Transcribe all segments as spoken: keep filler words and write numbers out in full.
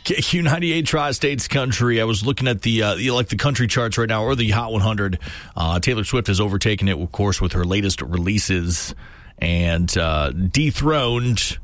K Q ninety-eight Tri-States Country. I was looking at the uh, like the country charts right now, or the Hot one hundred. Uh, Taylor Swift has overtaken it, of course, with her latest releases, and uh, dethroned,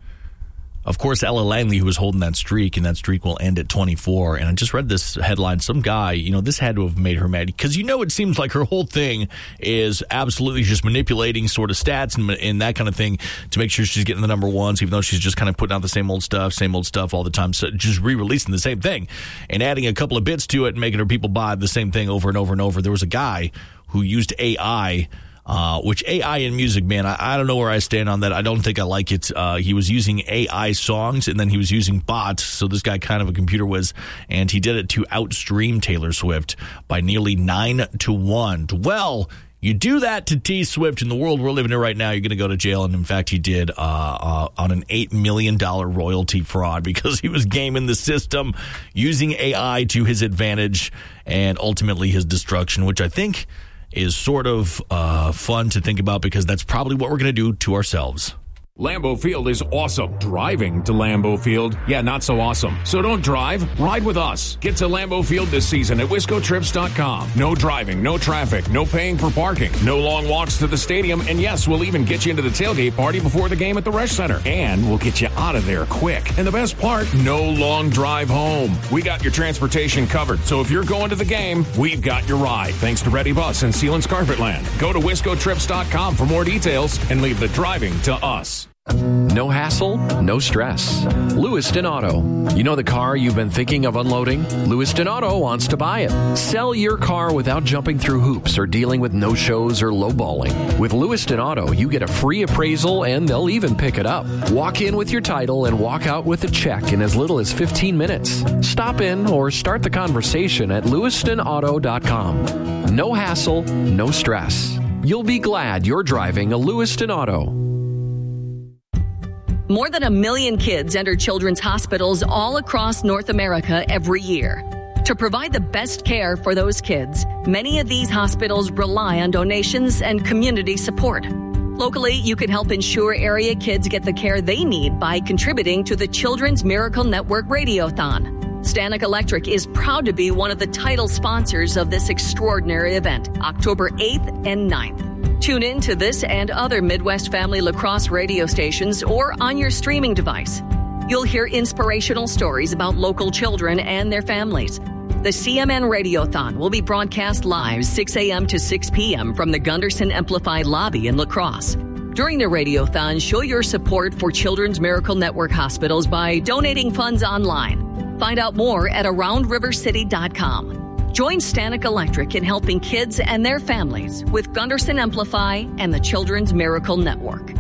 of course, Ella Langley, who was holding that streak, and that streak will end at twenty-four. And I just read this headline. Some guy, you know, this had to have made her mad, because, you know, it seems like her whole thing is absolutely just manipulating sort of stats and, and that kind of thing to make sure she's getting the number ones, even though she's just kind of putting out the same old stuff, same old stuff all the time. So just re-releasing the same thing and adding a couple of bits to it and making her people buy the same thing over and over and over. There was a guy who used A I. Uh, which A I in music, man, I, I don't know where I stand on that. I don't think I like it. Uh, he was using A I songs, and then he was using bots. So this guy kind of a computer whiz, and he did it to outstream Taylor Swift by nearly nine to one. Well, you do that to T Swift in the world we're living in right now, you're going to go to jail. And in fact, he did uh, uh, on an eight million dollars royalty fraud, because he was gaming the system, using A I to his advantage, and ultimately his destruction, which I think is sort of uh, fun to think about, because that's probably what we're going to do to ourselves. Lambeau Field is awesome. Driving to Lambeau Field, yeah, not so awesome. So don't drive, ride with us. Get to Lambeau Field this season at wisco trips dot com. No driving, no traffic, no paying for parking, no long walks to the stadium, and yes, we'll even get you into the tailgate party before the game at the Resch Center. And we'll get you out of there quick. And the best part, no long drive home. We got your transportation covered, so if you're going to the game, we've got your ride. Thanks to Ready Bus and Sealands Carpetland. Go to wisco trips dot com for more details and leave the driving to us. No hassle, no stress. Lewiston Auto. You know the car you've been thinking of unloading? Lewiston Auto wants to buy it. Sell your car without jumping through hoops or dealing with no-shows or lowballing. With Lewiston Auto, you get a free appraisal, and they'll even pick it up. Walk in with your title and walk out with a check in as little as fifteen minutes. Stop in or start the conversation at lewiston auto dot com. No hassle, no stress. You'll be glad you're driving a Lewiston Auto. More than a million kids enter children's hospitals all across North America every year. To provide the best care for those kids, many of these hospitals rely on donations and community support. Locally, you can help ensure area kids get the care they need by contributing to the Children's Miracle Network Radiothon. Stanek Electric is proud to be one of the title sponsors of this extraordinary event, October eighth and ninth. Tune in to this and other Midwest Family Lacrosse radio stations or on your streaming device. You'll hear inspirational stories about local children and their families. The C M N Radiothon will be broadcast live six a.m. to six p.m. from the Gunderson Amplified Lobby in La Crosse. During the Radiothon, show your support for Children's Miracle Network hospitals by donating funds online. Find out more at around river city dot com. Join Stanek Electric in helping kids and their families with Gunderson Amplify and the Children's Miracle Network.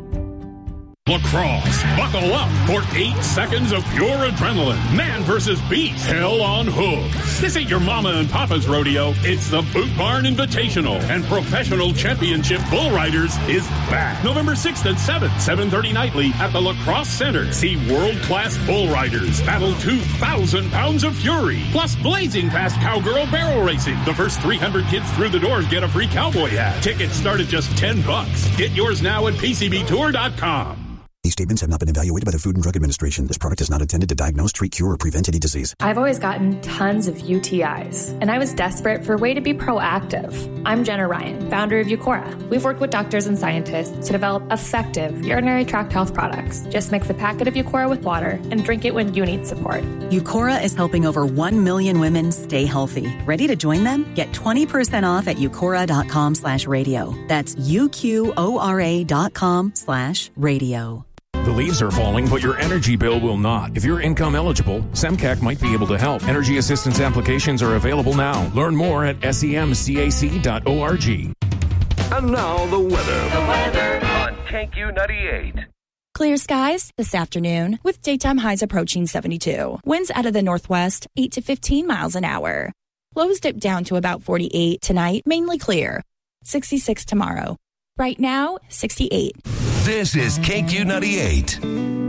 Lacrosse, buckle up for eight seconds of pure adrenaline. Man versus beast, hell on hooves. This ain't your mama and papa's rodeo. It's the Boot Barn Invitational, and Professional Championship Bull Riders is back. November sixth and seventh, seven thirty nightly at the Lacrosse Center. See world-class bull riders battle two thousand pounds of fury, plus blazing fast cowgirl barrel racing. The first three hundred kids through the doors get a free cowboy hat. Tickets start at just ten bucks. Get yours now at P C B tour dot com. These statements have not been evaluated by the Food and Drug Administration. This product is not intended to diagnose, treat, cure, or prevent any disease. I've always gotten tons of U T Is, and I was desperate for a way to be proactive. I'm Jenna Ryan, founder of Eucora. We've worked with doctors and scientists to develop effective urinary tract health products. Just mix a packet of Eucora with water and drink it when you need support. Eucora is helping over one million women stay healthy. Ready to join them? Get twenty percent off at eucora dot com slash radio. That's U Q O R A dot com slash radio. The leaves are falling, but your energy bill will not. If you're income eligible, SEMCAC might be able to help. Energy assistance applications are available now. Learn more at semcac dot org. And now the weather. The weather on K Q ninety-eight. Clear skies this afternoon with daytime highs approaching seventy-two. Winds out of the northwest, eight to fifteen miles an hour. Lows dip down to about forty-eight tonight, mainly clear. sixty-six tomorrow. Right now, sixty-eight. This is K Q ninety-eight.